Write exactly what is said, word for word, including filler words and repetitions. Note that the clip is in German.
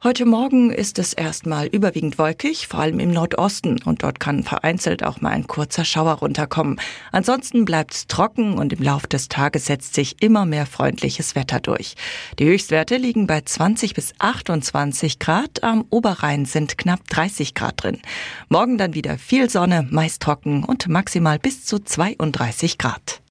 Heute Morgen ist es erstmal überwiegend wolkig, vor allem im Nordosten. Und dort kann vereinzelt auch mal ein kurzer Schauer runterkommen. Ansonsten bleibt es trocken und im Laufe des Tages setzt sich immer mehr freundliches Wetter durch. Die Höchstwerte liegen bei zwanzig bis achtundzwanzig Grad. Am Oberrhein sind knapp dreißig Grad drin. Morgen dann wieder viel Sonne, meist trocken und maximal bis zu zweiunddreißig Grad.